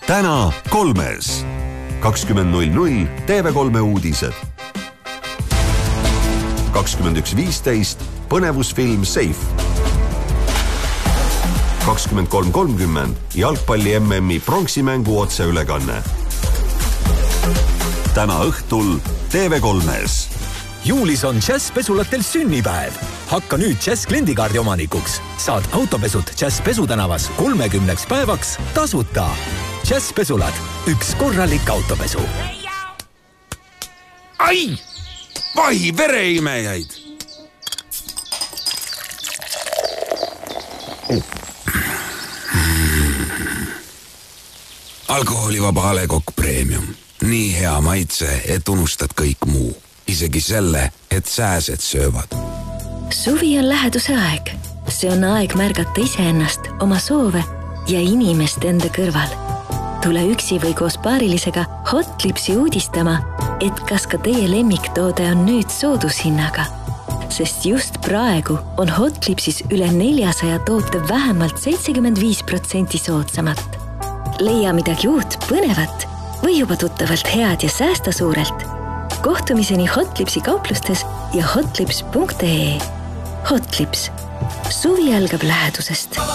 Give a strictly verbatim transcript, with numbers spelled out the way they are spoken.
täna kolmes. kakskümmend null null T V kolme uudised. kakskümmend üks viisteist põnevusfilm Safe. kakskümmend kolm kolmkümmend jalgpalli M M-i pronksimängu otseülekanne. Täna õhtul T V kolmes. Juulis on Jazz pesulatel sünnipäev. Hakka nüüd Jazz kliendikaardi omanikuks. Saad autopesud Jazz pesutänavas kolmekümneks päevaks tasuta. Jazz pesulad. Üks korralik autopesu. Ai! Vahi vereimejaid! Alkoholivaba A Le Coq Premium. Nii hea maitse, et unustad kõik muu. Isegi selle, et sääsed söövad. Suvi on läheduse aeg. See on aeg märgata iseennast, oma soove ja inimest enda kõrval. Tule üksi või koos paarilisega Hot Lipsi uudistama, et kas ka teie lemmiktoode on nüüd soodushinnaga. Sest just praegu on Hot Lipsis üle neljasaja toote vähemalt seitsekümmend viis protsenti soodsamat. Leia midagi uut, põnevat või juba tuttavalt head ja säästa suurelt. Kohtumiseni Hot Lipsi kauplustes ja hotlips punkt ee. Hot Lips. Suvi algab lähedusest.